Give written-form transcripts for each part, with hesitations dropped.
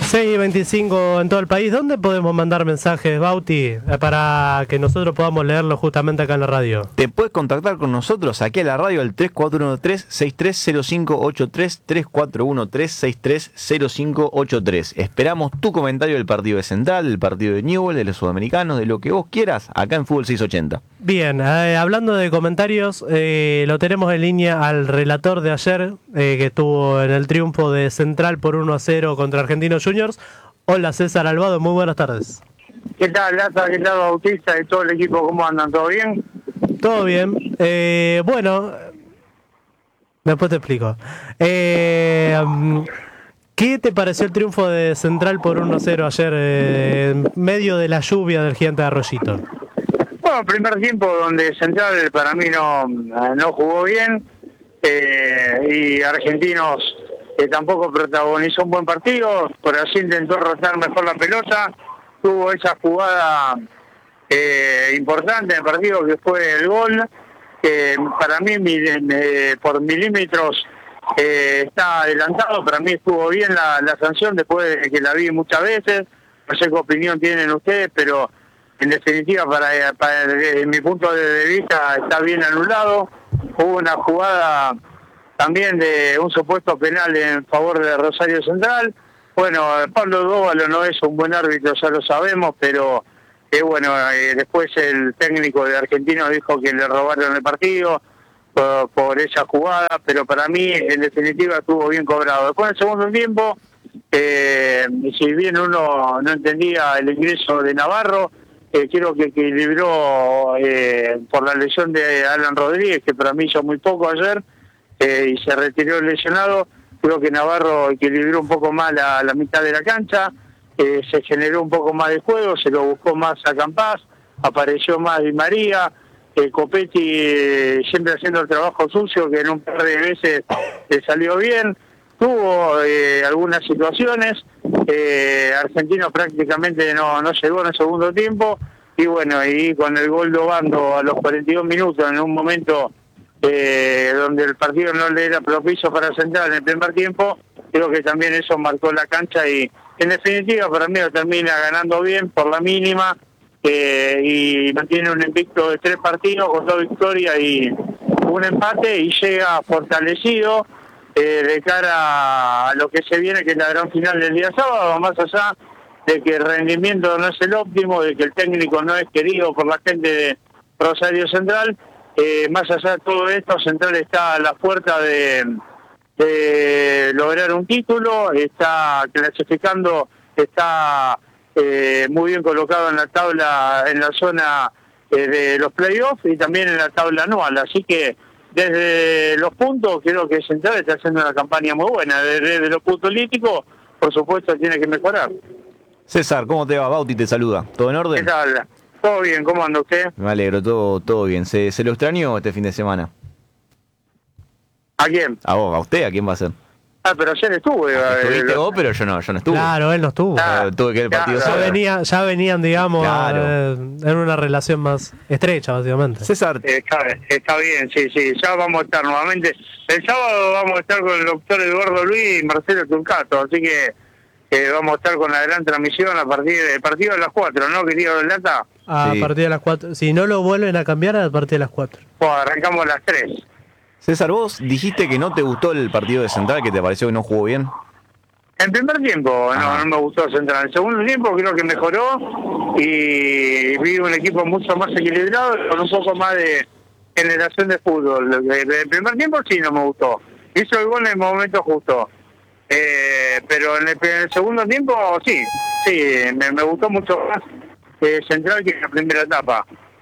6:25 en todo el país. ¿Dónde podemos mandar mensajes, Bauti, para que nosotros podamos leerlos justamente acá en la radio? Te puedes contactar con nosotros aquí a la radio al 3413-630583, 3413-630583. Esperamos tu comentario del partido de Central, del partido de Newell, de los sudamericanos, de lo que vos quieras, acá en Fútbol 680. Bien, hablando de comentarios, lo tenemos en línea al relator de ayer, que estuvo en el triunfo de Central por 1-0 contra Argentinos Juniors. Hola, César Albado, muy buenas tardes. ¿Qué tal, Lata? ¿Qué tal, Bautista y todo el equipo? ¿Cómo andan? ¿Todo bien? Todo bien. Bueno, después te explico. ¿Qué te pareció el triunfo de Central por 1-0 ayer, en medio de la lluvia del Gigante de Arroyito? Bueno, primer tiempo donde Central para mí no jugó bien y Argentinos tampoco protagonizó un buen partido, por así intentó rotar mejor la pelota, tuvo esa jugada importante en el partido que fue el gol, que para mí por milímetros está adelantado, para mí estuvo bien la sanción después de que la vi muchas veces, no sé qué opinión tienen ustedes, pero en definitiva desde mi punto de vista está bien anulado. Hubo una jugada también de un supuesto penal en favor de Rosario Central. Bueno, Pablo Dóvalo no es un buen árbitro, ya lo sabemos, pero después el técnico de Argentinos dijo que le robaron el partido por esa jugada, pero para mí en definitiva estuvo bien cobrado. Después en el segundo tiempo, si bien uno no entendía el ingreso de Navarro, creo que equilibró por la lesión de Alan Rodríguez, que para mí hizo muy poco ayer, y se retiró lesionado. Creo que Navarro equilibró un poco más la mitad de la cancha, se generó un poco más de juego, se lo buscó más a Campás, apareció más Di María, Copetti siempre haciendo el trabajo sucio, que en un par de veces le salió bien. Tuvo algunas situaciones, Argentino prácticamente no llegó en el segundo tiempo, y bueno, y con el gol de Obando a los 42 minutos, en un momento donde el partido no le era propicio para Central en el primer tiempo, creo que también eso marcó la cancha y en definitiva para mí lo termina ganando bien por la mínima, y mantiene un invicto de 3 partidos con 2 victorias y un empate, y llega fortalecido de cara a lo que se viene, que es la gran final del día sábado, más allá de que el rendimiento no es el óptimo, de que el técnico no es querido por la gente de Rosario Central. Más allá de todo esto, Central está a la puerta de lograr un título, está clasificando, está muy bien colocado en la tabla, en la zona de los playoffs y también en la tabla anual, así que desde los puntos creo que Central está haciendo una campaña muy buena. Desde lo futbolístico, por supuesto, tiene que mejorar. César, ¿cómo te va? Bauti te saluda. ¿Todo en orden? ¿Qué tal? ¿Todo bien? ¿Cómo anda usted? Me alegro, todo bien. ¿Se lo extrañó este fin de semana? ¿A quién? ¿A vos? ¿A usted? ¿A quién va a ser? Pero ayer estuve. Estuviste vos, pero yo no estuve. Claro, él no estuvo. Tuve que ver el partido solo. Ya venían, digamos, Claro. en una relación más estrecha, básicamente. César, Está bien, sí. Ya vamos a estar nuevamente. El sábado vamos a estar con el doctor Eduardo Luis y Marcelo Turcato, así que vamos a estar con la gran transmisión a partir del partido de las 4, ¿no, querido Lata? A Sí. partir de las 4. Si no lo vuelven a cambiar, a partir de las 4. Pues arrancamos a las 3. César, vos dijiste que no te gustó el partido de Central, que te pareció que no jugó bien. En primer tiempo no me gustó Central. En segundo tiempo creo que mejoró y vi un equipo mucho más equilibrado, con un poco más de generación de fútbol. En primer tiempo sí no me gustó. Hizo el gol en el momento justo. Pero en el segundo tiempo sí, me gustó mucho más Central que en la primera etapa.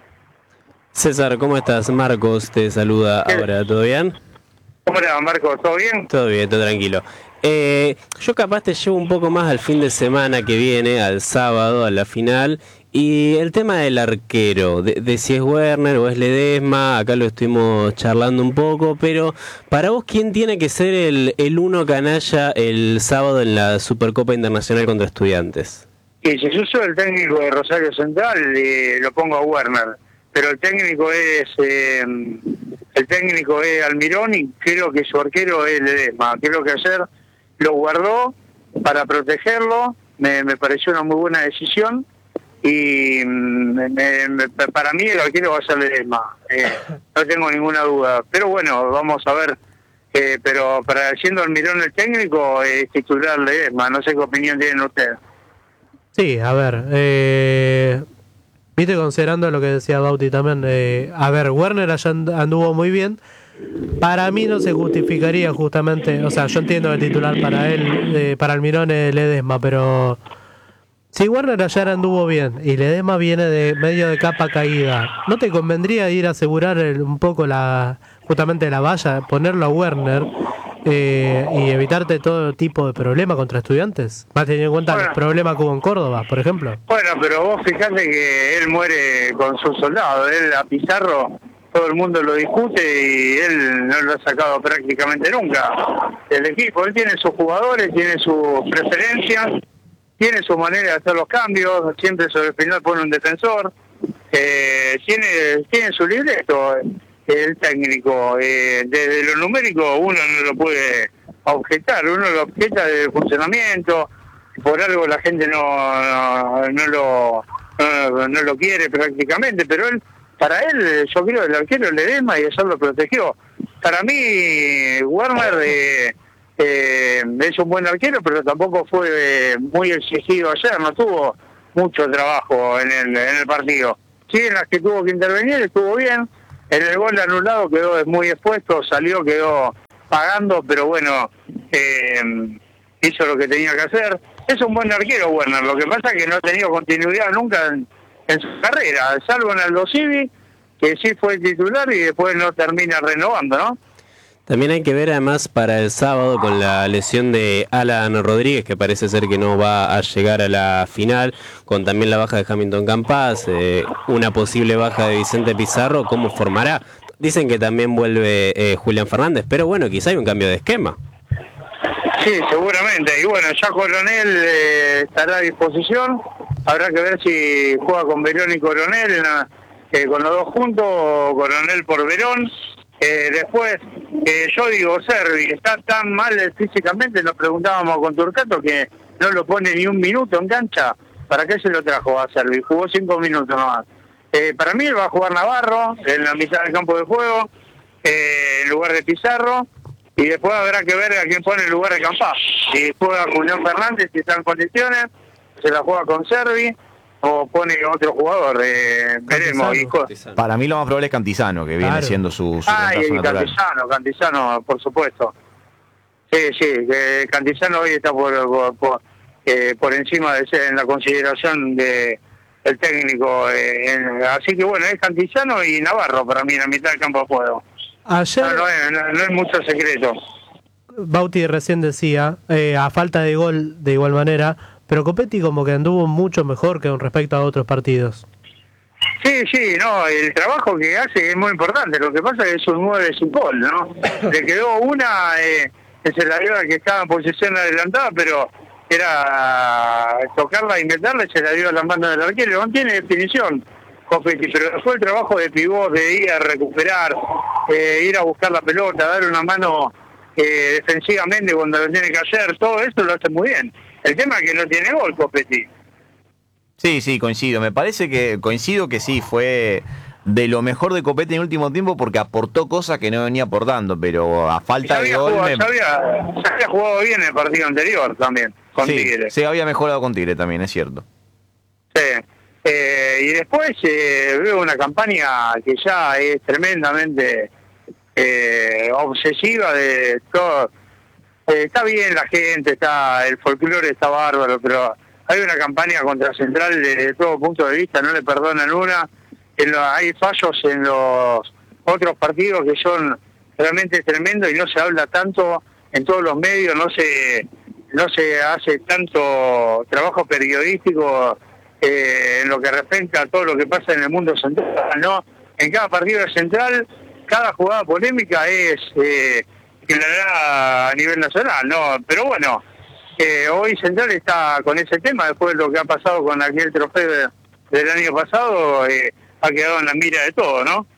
César, ¿cómo estás? Marcos te saluda ahora, ¿todo bien? ¿Cómo le va, Marcos? ¿Todo bien? Todo bien, todo tranquilo. Yo capaz te llevo un poco más al fin de semana que viene, al sábado, a la final. Y el tema del arquero, de si es Werner o es Ledesma, acá lo estuvimos charlando un poco, pero para vos, ¿quién tiene que ser el uno canalla el sábado en la Supercopa Internacional contra Estudiantes? Y si yo soy el técnico de Rosario Central, lo pongo a Werner. Pero el técnico es Almirón y creo que su arquero es Ledesma. Creo que ayer lo guardó para protegerlo, me pareció una muy buena decisión y para mí el arquero va a ser Ledesma, no tengo ninguna duda, pero bueno, vamos a ver, pero para siendo Almirón el técnico, titular Ledesma, no sé qué opinión tienen ustedes. Sí, a ver, viste, considerando lo que decía Bauti también, a ver, Werner allá anduvo muy bien. Para mí no se justificaría justamente, o sea, yo entiendo el titular para él, para Almirón es Ledesma, pero si Werner ayer anduvo bien y Ledesma viene de medio de capa caída, ¿no te convendría ir a asegurar un poco justamente la valla, ponerlo a Werner y evitarte todo tipo de problema contra Estudiantes? Más teniendo en cuenta el problema que hubo en Córdoba, por ejemplo. Bueno, pero vos fijate que él muere con sus soldados, él a Pizarro todo el mundo lo discute y él no lo ha sacado prácticamente nunca del equipo. Él tiene sus jugadores, tiene sus preferencias, tiene su manera de hacer los cambios, siempre sobre el final pone un defensor, tiene su libreto el técnico. Desde lo numérico uno no lo puede objetar, uno lo objeta del funcionamiento, por algo la gente no lo quiere prácticamente, pero él, para él, yo creo que el arquero Ledesma y eso lo protegió. Para mí, Werner es un buen arquero, pero tampoco fue muy exigido ayer, no tuvo mucho trabajo en el partido. Sí, en las que tuvo que intervenir estuvo bien, en el gol anulado quedó muy expuesto, quedó pagando, pero bueno, hizo lo que tenía que hacer. Es un buen arquero Werner, lo que pasa es que no ha tenido continuidad nunca en su carrera, salvo en Aldo Civi, que sí fue titular y después no termina renovando, ¿no? También hay que ver además para el sábado con la lesión de Alan Rodríguez, que parece ser que no va a llegar a la final, con también la baja de Hamilton Campas, una posible baja de Vicente Pizarro, ¿cómo formará? Dicen que también vuelve Julián Fernández, pero bueno, quizá hay un cambio de esquema. Sí, seguramente. Y bueno, ya Coronel estará a disposición. Habrá que ver si juega con Verón y Coronel, con los dos juntos, Coronel por Verón. Después, yo digo, Servi está tan mal físicamente, nos preguntábamos con Turcato, que no lo pone ni un minuto en cancha. ¿Para qué se lo trajo a Servi? Jugó 5 minutos nomás. Para mí va a jugar Navarro en la mitad del campo de juego, en lugar de Pizarro. Y después habrá que ver a quién pone en lugar de Campá. Si juega Julián Fernández, si está en condiciones, se la juega con Servi o pone otro jugador. Veremos. Para mí lo más probable es Cantizano, que viene siendo su y Cantizano, por supuesto. Sí, Cantizano hoy está por encima de ser en la consideración de el técnico. Así que bueno, es Cantizano y Navarro para mí en la mitad del campo de juego. Ayer no es mucho secreto. Bauti recién decía, a falta de gol de igual manera, pero Copetti como que anduvo mucho mejor que con respecto a otros partidos. Sí, no, el trabajo que hace es muy importante, lo que pasa es que es un 9 sin gol, ¿no? Le quedó una, se la dio a que estaba en posición adelantada, pero era tocarla y meterla, se la dio a la mano del arquero, no tiene definición Copetti, pero después el trabajo de pivot, de ir a recuperar, ir a buscar la pelota, dar una mano defensivamente cuando lo tiene que hacer, todo eso lo hace muy bien. El tema es que no tiene gol Copetti. Sí, coincido. Me parece que sí, fue de lo mejor de Copetti en el último tiempo porque aportó cosas que no venía aportando, pero a falta de gol... Se había jugado bien el partido anterior también, con Tigre. Sí, había mejorado con Tigre también, es cierto. Sí. Y después veo una campaña que ya es tremendamente obsesiva de todo. Está bien la gente, el folclore está bárbaro, pero hay una campaña contra Central desde todo punto de vista, no le perdonan una. Hay fallos en los otros partidos que son realmente tremendos y no se habla tanto en todos los medios, no se hace tanto trabajo periodístico en lo que respecta a todo lo que pasa en el mundo central, ¿no? En cada partido de Central, cada jugada polémica es que la da a nivel nacional, ¿no? Pero bueno, hoy Central está con ese tema, después de lo que ha pasado con aquel trofeo del año pasado, ha quedado en la mira de todo, ¿no?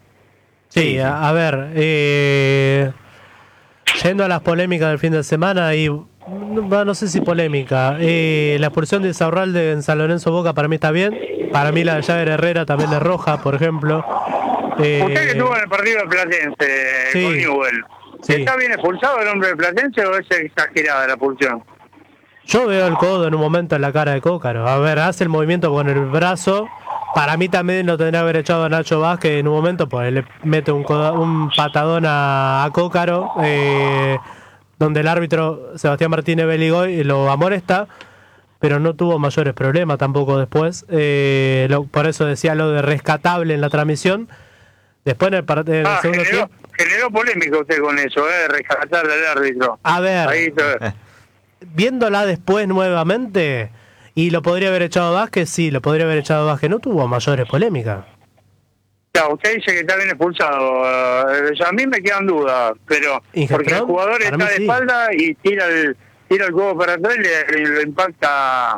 Sí, a ver, yendo a las polémicas del fin de semana, hay no sé si polémica. La expulsión de Insaurralde en San Lorenzo Boca para mí está bien. Para mí la de Jagger Herrera también es roja, por ejemplo. Usted que estuvo en el partido de Platense Sí. con Newell, Sí. ¿está bien expulsado el hombre de Platense o es exagerada la expulsión? Yo veo el codo en un momento en la cara de Cócaro. A ver, hace el movimiento con el brazo. Para mí también lo tendría que haber echado a Nacho Vázquez en un momento, pues le mete un patadón a Cócaro, donde el árbitro Sebastián Martínez Beligoy lo amonesta, pero no tuvo mayores problemas tampoco después. Por eso decía lo de rescatable en la transmisión. Después en el segundo tiempo. Generó polémica usted con eso, rescatarle al árbitro. A ver. Ahí está. Viéndola después nuevamente, y lo podría haber echado Vázquez, sí, lo podría haber echado Vázquez, no tuvo mayores polémicas. Claro, usted dice que está bien expulsado. A mí me quedan dudas, pero porque el jugador está de espalda y tira el codo para atrás y lo impacta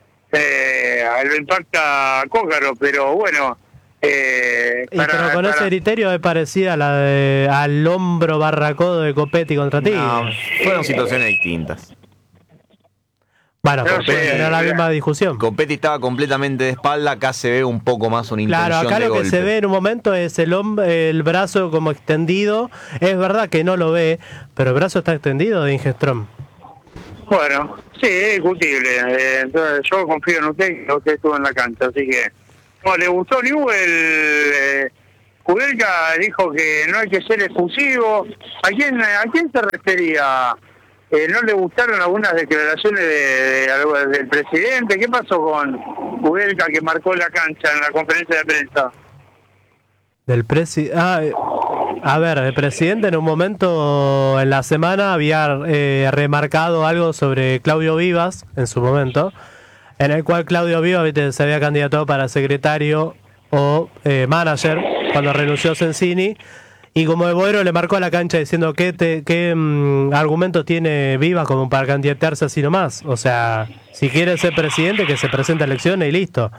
a Cócaro, pero bueno. Pero con ese criterio es parecida a la al hombro barracodo de Copetti contra ti. No, fueron situaciones distintas. Bueno, era la misma discusión. Copetti estaba completamente de espalda, acá se ve un poco más una intención de golpe. Claro, acá lo que se ve en un momento es el brazo como extendido. Es verdad que no lo ve, pero el brazo está extendido de Ingestrom. Bueno, sí, es discutible. Entonces yo confío en usted, que usted estuvo en la cancha, así que... No, le gustó Newell. Kudelka dijo que no hay que ser efusivo. ¿A quién se refería? ¿No le gustaron algunas declaraciones del presidente? ¿Qué pasó con Kudelka que marcó la cancha en la conferencia de prensa? Del a ver, el presidente en un momento en la semana había remarcado algo sobre Claudio Vivas en su momento, en el cual Claudio Vivas, ¿viste?, se había candidatado para secretario o manager cuando renunció Sensini, y como de Boero le marcó a la cancha diciendo qué argumento tiene Vivas como para candidatarse así nomás. O sea, si quiere ser presidente, que se presente a elecciones y listo.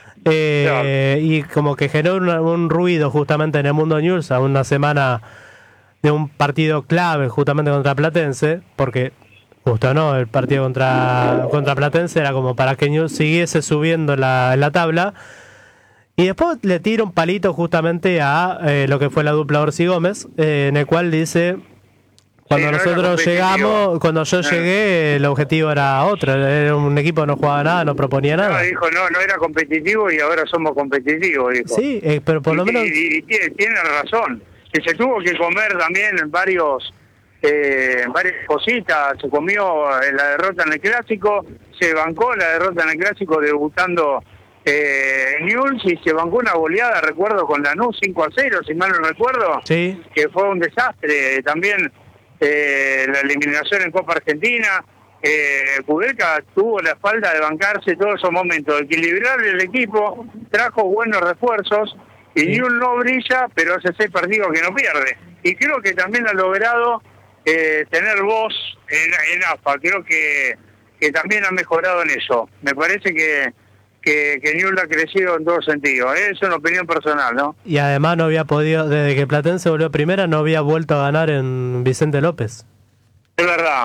Y como que generó un ruido justamente en el mundo news a una semana de un partido clave justamente contra Platense, porque justo no, el partido contra Platense era como para que News siguiese subiendo en la tabla. Y después le tira un palito justamente a lo que fue la dupla Orsi Gómez, en el cual dice: cuando nosotros llegamos, cuando yo llegué, el objetivo era otro, era un equipo que no jugaba nada, no proponía nada. No, dijo, no era competitivo y ahora somos competitivos, dijo. Sí, pero por lo menos... Y tiene razón, que se tuvo que comer también varias cositas, se comió la derrota en el Clásico, se bancó la derrota en el Clásico debutando Newell's, y se bancó una goleada, recuerdo, con Lanús 5-0, si mal no recuerdo, sí, que fue un desastre. También la eliminación en Copa Argentina. Kudelka tuvo la falta de bancarse todos esos momentos, equilibrar el equipo, trajo buenos refuerzos, y Newell's no brilla, pero hace 6 partidos que no pierde. Y creo que también ha logrado tener voz en AFA. Creo que también ha mejorado en eso. Me parece que Newell's ha crecido en todo sentido. Es una opinión personal, ¿no? Y además no había podido, desde que Platense volvió a primera, no había vuelto a ganar en Vicente López. Es verdad.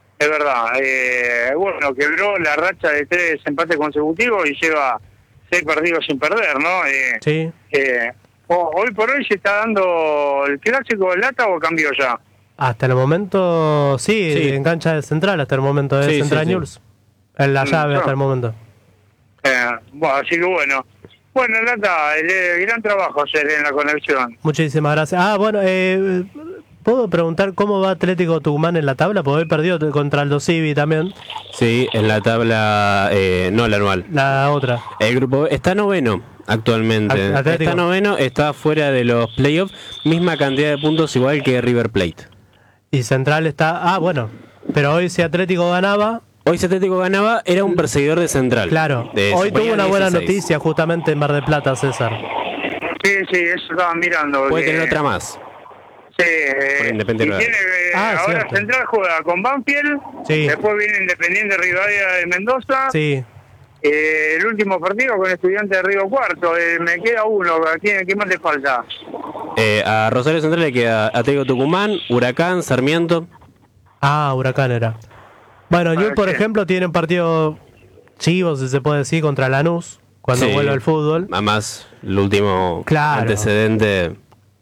Bueno, quebró la racha de 3 empates consecutivos y lleva 6 partidos sin perder, ¿no? Sí. Hoy por hoy se está dando el Clásico del Lata, ¿o cambió ya? Hasta el momento, sí, en cancha de Central, hasta el momento de Central News. En la llave hasta el momento. Bueno, así que bueno. Bueno, Lata, gran trabajo ayer en la conexión. Muchísimas gracias. Bueno, ¿puedo preguntar cómo va Atlético Tucumán en la tabla? Porque hoy perdió contra Aldo Civi también. Sí, en la tabla, no la anual. La otra. El grupo está noveno actualmente. Atlético. Está noveno, está fuera de los playoffs, misma cantidad de puntos igual que River Plate. Y Central está... bueno, pero hoy si Atlético ganaba... Hoy si Atlético ganaba, era un perseguidor de Central. Claro, hoy tuvo una buena noticia justamente en Mar del Plata, César. Sí, eso estaba mirando. Puede tener otra más. Sí, Independiente ahora cierto. Central juega con Banfield, sí. Después viene Independiente Rivadavia de Mendoza, sí. El último partido con Estudiantes de Río Cuarto, me queda uno. ¿Qué más le falta? A Rosario Central le queda Atlético Tucumán, Huracán, Sarmiento. Huracán era. Bueno, Newell's, por ejemplo, tiene un partido chivo, si se puede decir, contra Lanús, cuando Sí. vuelve al fútbol. Además, el último Claro. antecedente.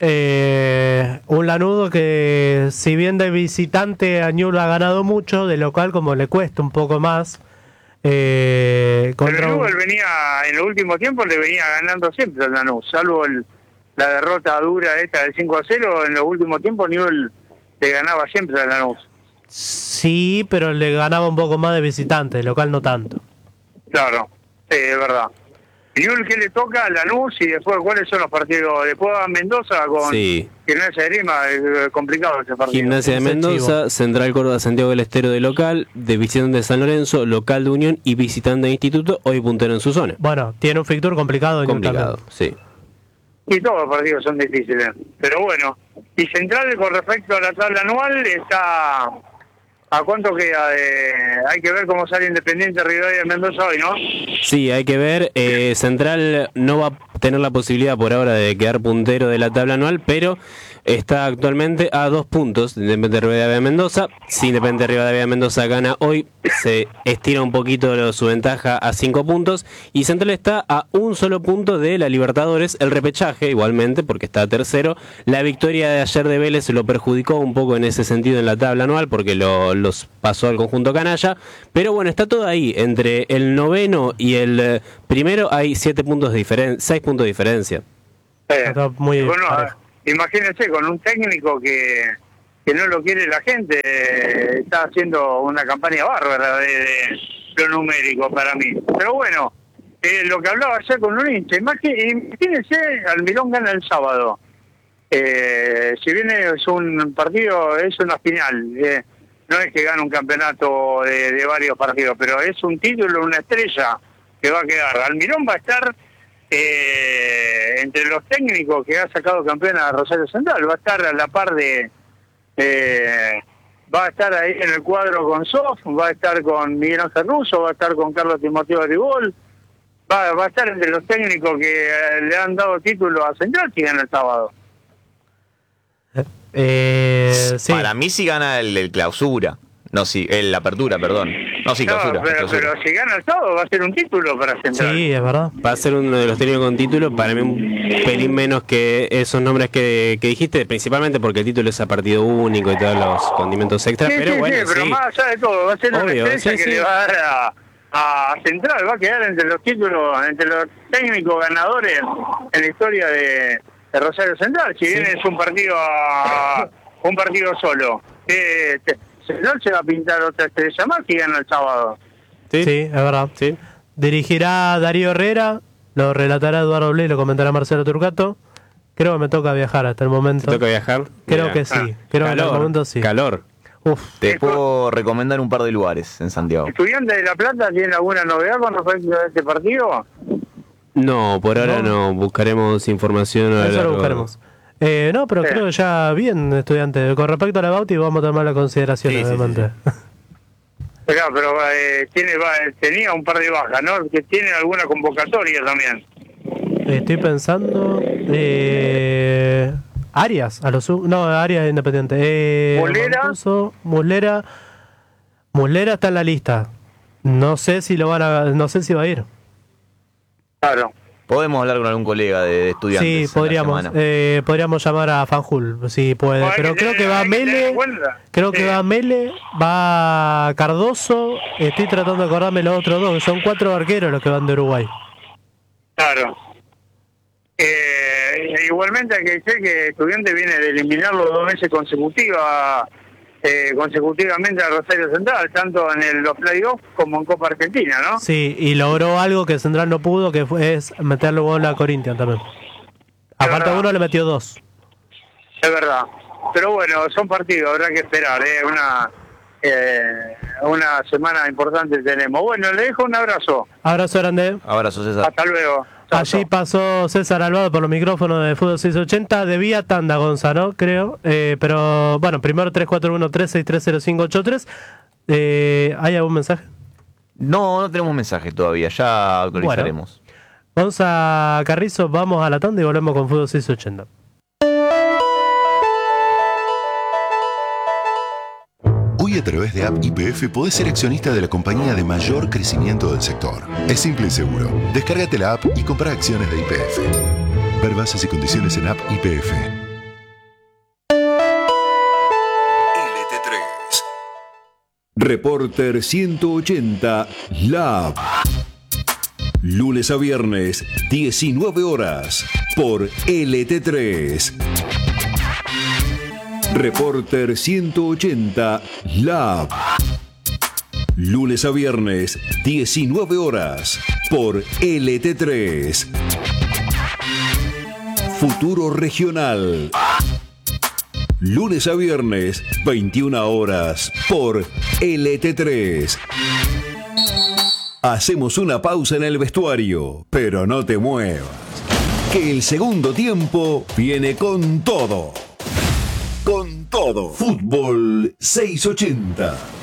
Un Lanudo que, si bien de visitante a Newell's ha ganado mucho, de local como le cuesta un poco más. Pero Contra un- Newell's venía, en los últimos tiempos le venía ganando siempre al Lanús, salvo la derrota dura esta del 5-0, en los últimos tiempos Newell's le ganaba siempre al Lanús. Sí, pero le ganaba un poco más de visitante, de local no tanto. Claro, sí, es verdad. Newell's que le toca a Lanús y después cuáles son los partidos, después a Mendoza con Sí. Gimnasia de Grima, es complicado ese partido. Gimnasia de Ese Mendoza, Central Córdoba, Santiago del Estero de local, de visitante de San Lorenzo, local de Unión y visitante de Instituto, hoy puntero en su zona. Bueno, tiene un fixture complicado. Newell's Complicado, también. sí. Y todos los partidos son difíciles, pero bueno. Y Central con respecto a la tabla anual está... ¿A cuánto queda? Hay que ver cómo sale Independiente Rivadavia de Mendoza hoy, ¿no? Sí, hay que ver. Central no va a tener la posibilidad por ahora de quedar puntero de la tabla anual, pero está actualmente a 2 puntos de Independiente Rivadavia de Mendoza. Si Independiente Rivadavia de Mendoza gana hoy, se estira un poquito su ventaja a 5 puntos. Y Central está a un solo punto de la Libertadores, el repechaje igualmente, porque está tercero. La victoria de ayer de Vélez lo perjudicó un poco en ese sentido en la tabla anual, porque los pasó al conjunto canalla. Pero bueno, está todo ahí. Entre el noveno y el primero hay 7 puntos de diferencia, 6 puntos de diferencia. Está muy Bueno, parejo. imagínense, con un técnico que no lo quiere la gente, está haciendo una campaña bárbara de lo numérico para mí. Pero bueno, lo que hablaba ayer con un hincha, imagínense, Almirón gana el sábado. Si bien es un partido, es una final, no es que gane un campeonato de varios partidos, pero es un título, una estrella que va a quedar. Almirón va a estar entre los técnicos que ha sacado campeón a Rosario Central, va a estar a la par va a estar ahí en el cuadro con Sof, va a estar con Miguel Ángel Russo, va a estar con Carlos Timoteo Aribol, va a estar entre los técnicos que le han dado título a Central si gana el sábado. Sí. Para mí sí gana el clausura. No, sí, la apertura, perdón. No, sí, clausura. No, pero si gana el sábado va a ser un título para Central. Sí, es verdad. Va a ser uno de los técnicos con título, para mí un pelín menos que esos nombres que dijiste, principalmente porque el título es a partido único y todos los condimentos extras, Sí, pero sí, bueno, sí, pero más allá de todo, va a ser una Obvio, estrella sí, que sí. le va a dar a Central, va a quedar entre los títulos, entre los técnicos ganadores en la historia de Rosario Central, si bien es un partido solo. Central se va a pintar otra estrella más si gana el sábado. Sí, es verdad. Sí. Dirigirá Darío Herrera, lo relatará Eduardo Bley, lo comentará Marcelo Turcato. Creo que me toca viajar hasta el momento. ¿Te toca viajar? Creo Mira. que sí. Creo que en el momento sí. Calor. Uf. Te puedo recomendar un par de lugares en Santiago. ¿Estudiantes de La Plata tienen alguna novedad con respecto a este partido? No, por ahora no. Buscaremos información. a Eso lo largo. buscaremos. No, pero creo que ya bien, estudiante. Con respecto a la Bauti, vamos a tomar la consideración, Sí, sí, obviamente. Pero tenía un par de bajas, ¿no? Que tienen alguna convocatoria también. Estoy pensando. Arias, no, Arias Independiente. Muslera. Mancuso, Muslera está en la lista. No sé si no sé si va a ir. Claro. Podemos hablar con algún colega de estudiantes. Sí, en la podríamos. semana. Podríamos llamar a Fanjul, si puede. Bueno, Pero creo que va hay que tener Mele. en cuenta. Creo que Sí. va Mele, va Cardoso. Estoy tratando de acordarme los otros dos, que son 4 arqueros los que van de Uruguay. Claro. Igualmente hay que decir que Estudiantes viene de eliminarlo 2 veces consecutivamente a Rosario Central, tanto en los playoffs como en Copa Argentina, ¿no? Sí, y logró algo que Central no pudo, que es meterle gol a Corinthians también. Aparte verdad. uno le metió 2. Es verdad. Pero bueno, son partidos, habrá que esperar, una semana importante tenemos. Bueno, le dejo un abrazo. Abrazo grande. Abrazo, César. Hasta luego. Chao, Allí chao. pasó César Alvado por los micrófonos de Fútbol 680. Debía tanda, Gonzalo, creo. Pero bueno, primero 341-3630583. ¿Hay algún mensaje? No tenemos mensaje todavía, ya actualizaremos. Gonza Carrizo, vamos a la tanda y volvemos con Fútbol 680. Hoy Hoy a través de App YPF podés ser accionista de la compañía de mayor crecimiento del sector. Es simple y seguro. Descárgate la app y compra acciones de YPF. Ver bases y condiciones en App YPF. LT3. Reporter 180 Lab. Lunes a viernes, 19 horas, por LT3. Reporter 180 Lab. Lunes a viernes, 19 horas, por LT3. Futuro Regional. Lunes a viernes, 21 horas, por LT3. Hacemos una pausa en el vestuario, pero no te muevas, que el segundo tiempo viene con todo. Con todo. Fútbol 680.